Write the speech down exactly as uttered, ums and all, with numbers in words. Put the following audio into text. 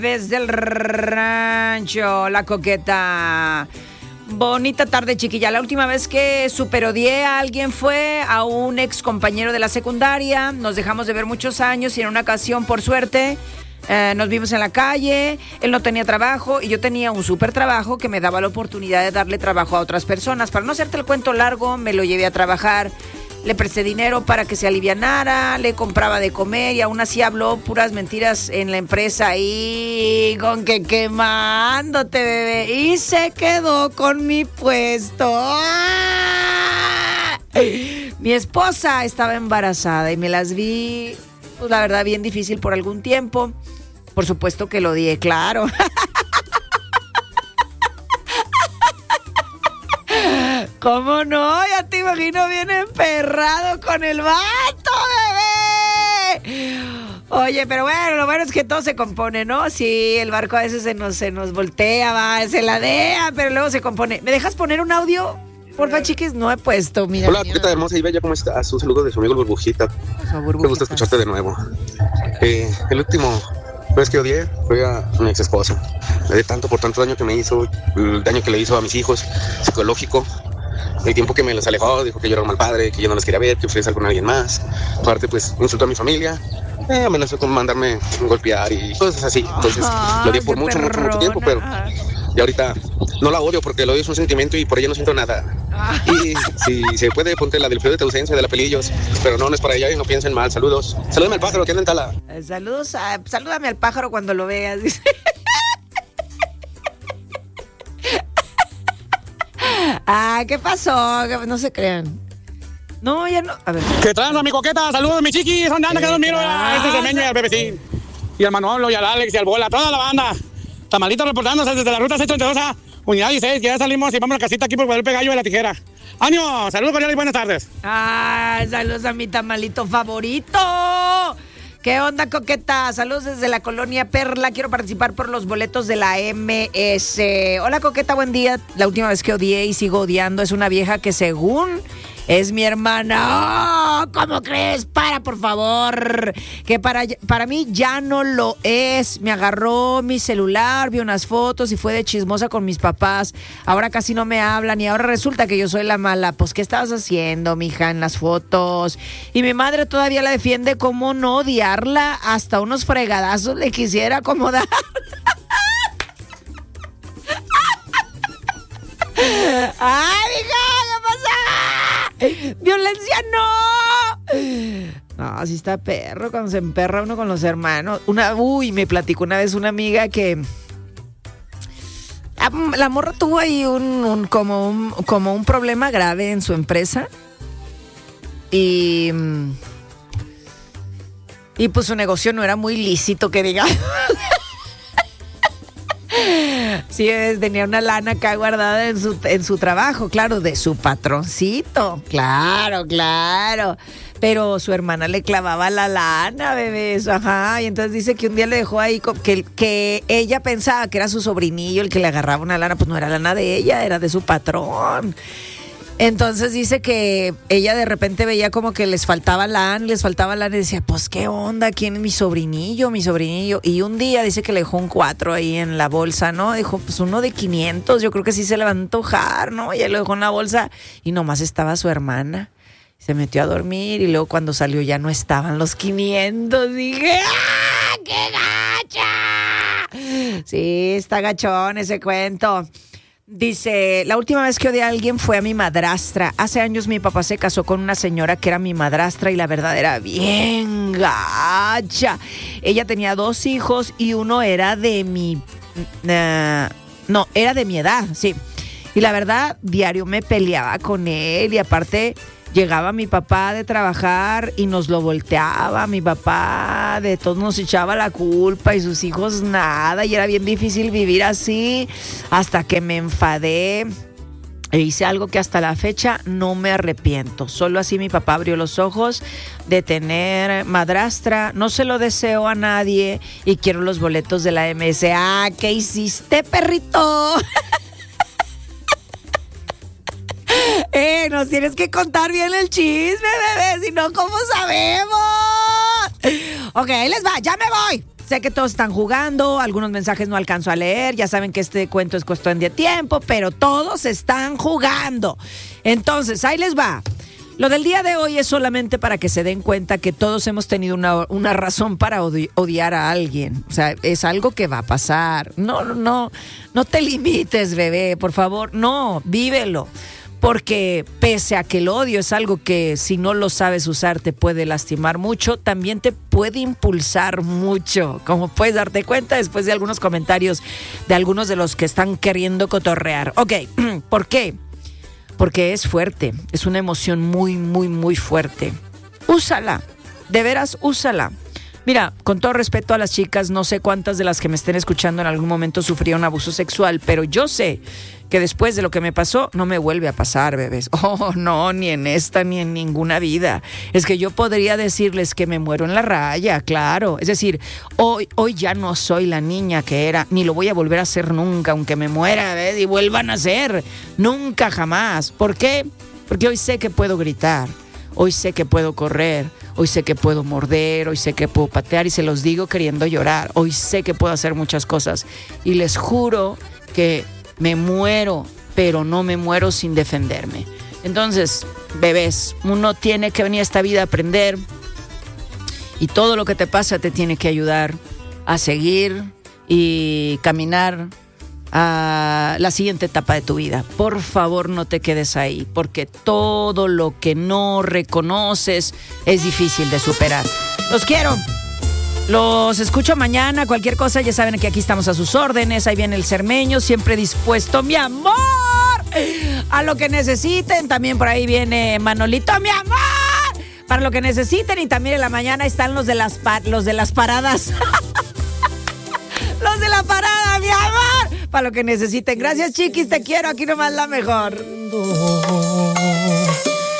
Desde el rancho, la coqueta. Bonita tarde, chiquilla. La última vez que superodié a alguien fue a un ex compañero de la secundaria. Nos dejamos de ver muchos años y en una ocasión, por suerte, eh, nos vimos en la calle. Él no tenía trabajo y yo tenía un súper trabajo que me daba la oportunidad de darle trabajo a otras personas. Para no hacerte el cuento largo, me lo llevé a trabajar. Le presté dinero para que se alivianara, le compraba de comer y aún así habló puras mentiras en la empresa y con que quemándote, bebé. Y se quedó con mi puesto. ¡Ah! Mi esposa estaba embarazada y me las vi, pues la verdad, bien difícil por algún tiempo. Por supuesto que lo odié, claro. ¿Cómo no? Ya te imagino bien emperrado con el vato, bebé. Oye, pero bueno, lo bueno es que todo se compone, ¿no? Sí, el barco a veces se nos, se nos voltea, va, se ladea, pero luego se compone. ¿Me dejas poner un audio? Porfa, chiquis, no he puesto, mira. Hola, ¿qué tal, hermosa y bella? ¿Cómo estás? Un saludo de su amigo el Burbujita. Me gusta escucharte de nuevo. Eh, el último vez que odié fue a mi ex esposa. Le di tanto por tanto daño que me hizo, el daño que le hizo a mis hijos, psicológico. El tiempo que me los alejó, dijo que yo era un mal padre, que yo no los quería ver, que ustedes con alguien más. Aparte, pues, insultó a mi familia, eh, amenazó con mandarme golpear y cosas así. Entonces, ah, lo odié por mucho, mucho, mucho tiempo, pero y ahorita no la odio porque el odio es un sentimiento y por ella no siento nada. Y si se puede, ponte la del frío de tu ausencia, de la pelillos, pero no, no es para ella y no piensen mal. Saludos. Salúdame al pájaro que anda en Tala. Eh, saludos, a, salúdame al pájaro cuando lo veas, dice. Ah, ¿qué pasó? No se crean. No, ya no. A ver. ¿Qué tranza, mi coqueta? Saludos, mi chiquis. ¿Dónde anda que los miro? A este Semeño y al Bebecín. Y al Manolo, y al Alex, y al Bola, toda la banda. Tamalito reportándose desde la ruta seiscientos treinta y dos a unidad dieciséis, que ya salimos y vamos a la casita aquí por Guadalupe Gallo de la Tijera. ¡Ánimo! Saludos cordiales y buenas tardes. Ah, saludos a mi tamalito favorito. ¿Qué onda, coqueta? Saludos desde la colonia Perla. Quiero participar por los boletos de la M S. Hola, coqueta, buen día. La última vez que odié y sigo odiando es una vieja que según es mi hermana. Oh, ¿cómo crees? Para, por favor. Que para, para mí ya no lo es. Me agarró mi celular, vio unas fotos y fue de chismosa con mis papás. Ahora casi no me hablan y ahora resulta que yo soy la mala. Pues, ¿qué estabas haciendo, mija, en las fotos? Y mi madre todavía la defiende. ¿Cómo no odiarla? Hasta unos fregadazos le quisiera acomodar. ¡Ay, hija! ¿Qué pasa? ¡Violencia no! No, así está perro cuando se emperra uno con los hermanos. Una, uy, me platicó una vez una amiga que la, la morra tuvo ahí un, un, como un como un problema grave en su empresa. Y y pues su negocio no era muy lícito, que diga. Sí, tenía una lana acá guardada en su, en su trabajo, claro, de su patroncito, claro, claro. Pero su hermana le clavaba la lana, bebés, ajá. Y entonces dice que un día le dejó ahí, que, que ella pensaba que era su sobrinillo el que le agarraba una lana, pues no era lana de ella, era de su patrón. Entonces dice que ella de repente veía como que les faltaba lana, les faltaba lana y decía, pues qué onda, ¿quién es mi sobrinillo, mi sobrinillo? Y un día dice que le dejó un cuatro ahí en la bolsa, ¿no? Dijo, pues uno de quinientos, yo creo que sí se le va a antojar, ¿no? Y él lo dejó en la bolsa y nomás estaba su hermana. Se metió a dormir y luego cuando salió ya no estaban los quinientos. Dije, ¡ah, qué gacha! Sí, está gachón ese cuento. Dice, la última vez que odié a alguien fue a mi madrastra. Hace años mi papá se casó con una señora que era mi madrastra y la verdad era bien gacha. Ella tenía dos hijos y uno era de mi... Uh, no, era de mi edad, sí. Y la verdad, diario me peleaba con él y aparte... Llegaba mi papá de trabajar y nos lo volteaba, mi papá de todos nos echaba la culpa y sus hijos nada, y era bien difícil vivir así hasta que me enfadé e hice algo que hasta la fecha no me arrepiento. Solo así mi papá abrió los ojos de tener madrastra, no se lo deseo a nadie y quiero los boletos de la M S. Ah, ¿qué hiciste, perrito? Eh, nos tienes que contar bien el chisme, bebé, si no, ¿cómo sabemos? Ok, ahí les va, ya me voy. sé que todos están jugando, algunos mensajes no alcanzo a leer, ya saben que este cuento es cuestión de tiempo, pero todos están jugando. Entonces, ahí les va. Lo del día de hoy es solamente para que se den cuenta que todos hemos tenido una, una razón para odi- odiar a alguien. O sea, es algo que va a pasar. No, no, no te limites, bebé, por favor. No, vívelo. Porque pese a que el odio es algo que si no lo sabes usar te puede lastimar mucho, también te puede impulsar mucho. Como puedes darte cuenta después de algunos comentarios de algunos de los que están queriendo cotorrear. Ok, ¿por qué? Porque es fuerte, es una emoción muy, muy, muy fuerte. Úsala, de veras, úsala. Mira, con todo respeto a las chicas, no sé cuántas de las que me estén escuchando en algún momento sufrieron abuso sexual, pero yo sé que después de lo que me pasó, no me vuelve a pasar, bebés. Oh, no, ni en esta ni en ninguna vida. Es que yo podría decirles que me muero en la raya, claro. Es decir, hoy, hoy ya no soy la niña que era, ni lo voy a volver a ser nunca, aunque me muera, ¿ves? Y vuelvan a ser. Nunca, jamás. ¿Por qué? Porque hoy sé que puedo gritar, hoy sé que puedo correr, hoy sé que puedo morder, hoy sé que puedo patear y se los digo queriendo llorar. Hoy sé que puedo hacer muchas cosas y les juro que me muero, pero no me muero sin defenderme. Entonces, bebés, uno tiene que venir a esta vida a aprender y todo lo que te pasa te tiene que ayudar a seguir y caminar a la siguiente etapa de tu vida. Por favor, no te quedes ahí, porque todo lo que no reconoces es difícil de superar. Los quiero. Los escucho mañana. Cualquier cosa, ya saben que aquí estamos a sus órdenes. Ahí viene el Cermeño, siempre dispuesto, mi amor, a lo que necesiten. También por ahí viene Manolito, mi amor, para lo que necesiten. Y también en la mañana están los de las, pa- los de las paradas. Los de la parada, mi amor, para lo que necesiten. Gracias, chiquis, te quiero. Aquí nomás la mejor.